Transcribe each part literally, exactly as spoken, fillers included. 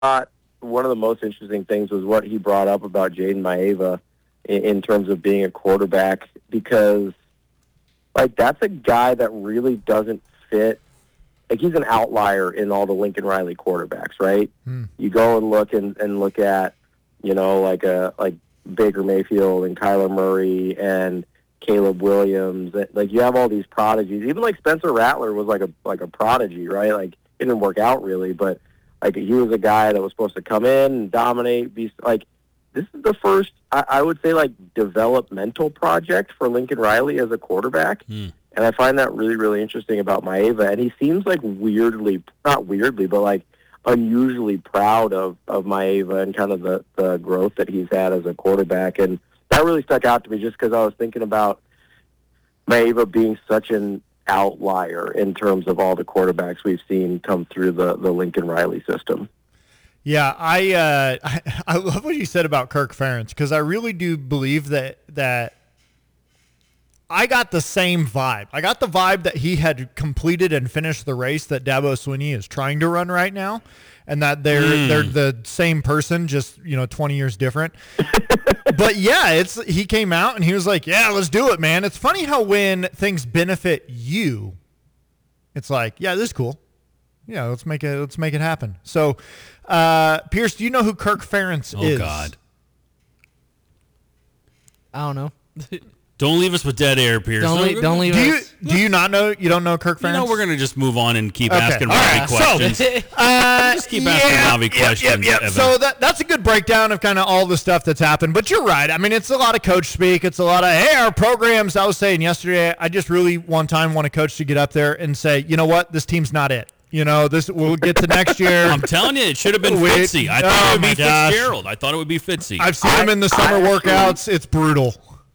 thought one of the most interesting things was what he brought up about Jaden Maeva in, in terms of being a quarterback, because like that's a guy that really doesn't fit. Like he's an outlier in all the Lincoln Riley quarterbacks, right? Hmm. You go and look and, and look at, you know, like a like Baker Mayfield and Kyler Murray and Caleb Williams. Like you have all these prodigies. Even like Spencer Rattler was like a like a prodigy, right? Like it didn't work out really, but like he was a guy that was supposed to come in and dominate. Be like this is the first, I, I would say, like developmental project for Lincoln Riley as a quarterback. Hmm. And I find that really, really interesting about Maeva. And he seems like weirdly, not weirdly, but like unusually proud of, of Maeva and kind of the, the growth that he's had as a quarterback. And that really stuck out to me just because I was thinking about Maeva being such an outlier in terms of all the quarterbacks we've seen come through the, the Lincoln Riley system. Yeah, I, uh, I I love what you said about Kirk Ferentz, because I really do believe that that I got the same vibe. I got the vibe that he had completed and finished the race that Dabo Swinney is trying to run right now, and that they're mm. they're the same person, just you know, twenty years different. But yeah, it's he came out and he was like, "Yeah, let's do it, man." It's funny how when things benefit you, it's like, "Yeah, this is cool. Yeah, let's make it let's make it happen." So, uh, Pierce, do you know who Kirk Ferentz oh, is? Oh God, I don't know. Don't leave us with dead air, Pierce. Don't, leave, don't leave do us. You, do you not know? You don't know Kirk Ferentz? You know, we're going to just move on and keep okay. asking All Ravi right. questions. So, uh, just keep asking yeah, Ravi yep, questions. Yep, yep. So that, that's a good breakdown of kind of all the stuff that's happened. But you're right. I mean, it's a lot of coach speak. It's a lot of, hey, our programs. I was saying yesterday, I just really one time want a coach to get up there and say, you know what, this team's not it. You know, this we'll get to next year. I'm telling you, it should have been Fitzy. I thought oh it would be gosh. Fitzgerald. I thought it would be Fitzy. I've seen I, him in the summer I, workouts. It's brutal.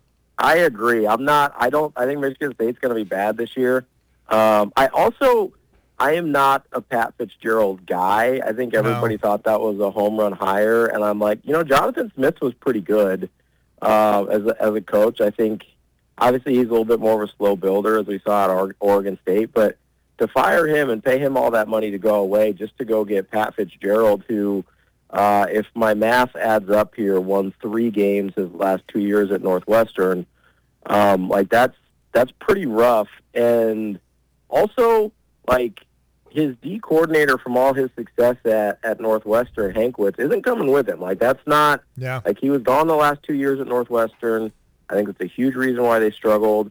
I agree. I'm not. I don't. I think Michigan State's going to be bad this year. Um, I also. I am not a Pat Fitzgerald guy. I think everybody no. thought that was a home run hire, and I'm like, you know, Jonathan Smith was pretty good uh, as a, as a coach. I think obviously he's a little bit more of a slow builder, as we saw at Oregon State, but to fire him and pay him all that money to go away just to go get Pat Fitzgerald, who, uh, if my math adds up here, won three games his last two years at Northwestern. Um, like that's that's pretty rough. And also, like his D coordinator from all his success at, at Northwestern, Hankwitz, isn't coming with him. Like that's not. Yeah. Like he was gone the last two years at Northwestern. I think it's a huge reason why they struggled.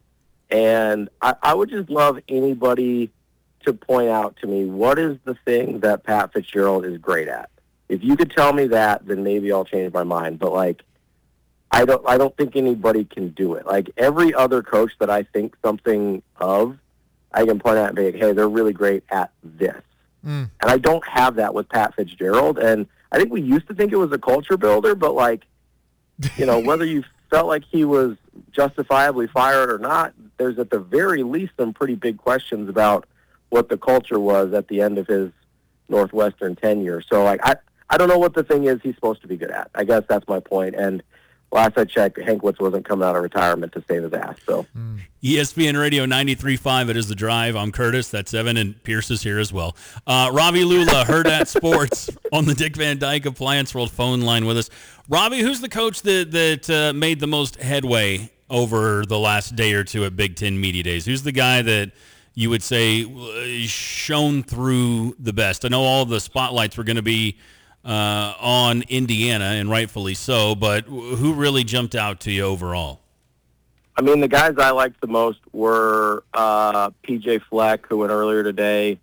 And I, I would just love anybody to point out to me what is the thing that Pat Fitzgerald is great at. If you could tell me that, then maybe I'll change my mind. But like, I don't, I don't think anybody can do it. Like every other coach that I think something of, I can point out and be like, hey, they're really great at this. Mm. And I don't have that with Pat Fitzgerald. And I think we used to think it was a culture builder, but like, you know, whether you felt like he was justifiably fired or not, there's at the very least some pretty big questions about what the culture was at the end of his Northwestern tenure. So, like, I, I don't know what the thing is he's supposed to be good at. I guess that's my point. And last I checked, Hankwitz wasn't coming out of retirement to save his ass. So, mm. E S P N Radio ninety-three point five, it is The Drive. I'm Curtis. That's Evan, and Pierce is here as well. Uh, Ravi Lula, Hurrdat Sports, on the Dick Van Dyke Appliance World phone line with us. Ravi, who's the coach that, that uh, made the most headway over the last day or two at Big Ten Media Days? Who's the guy that you would say shone through the best? I know all the spotlights were going to be uh, on Indiana, and rightfully so, but who really jumped out to you overall? I mean, the guys I liked the most were uh, P J Fleck, who went earlier today,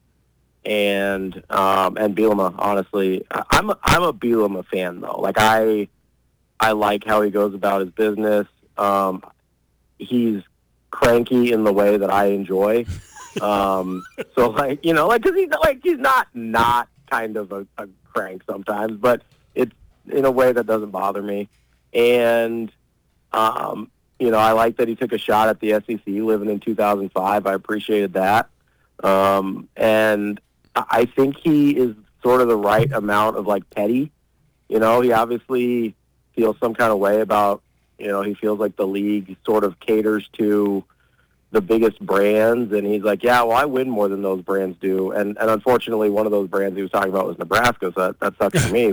and um, and Bielema. Honestly, I'm a, I'm a Bielema fan though. Like I I like how he goes about his business. Um, he's cranky in the way that I enjoy. Um, so like, you know, like, cause he's like, he's not, not kind of a, a crank sometimes, but it's in a way that doesn't bother me. And, um, you know, I like that he took a shot at the S E C living in two thousand five. I appreciated that. Um, and I think he is sort of the right amount of like petty, you know, he obviously feels some kind of way about, you know, he feels like the league sort of caters to the biggest brands, and he's like, yeah, well, I win more than those brands do. And and unfortunately, one of those brands he was talking about was Nebraska, so that, that sucks for me.